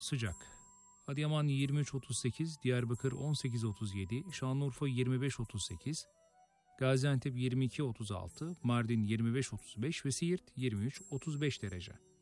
sıcak. Adıyaman 23-38, Diyarbakır 18-37, Şanlıurfa 25-38, Gaziantep 22-36, Mardin 25-35 ve Siirt 23-35 derece.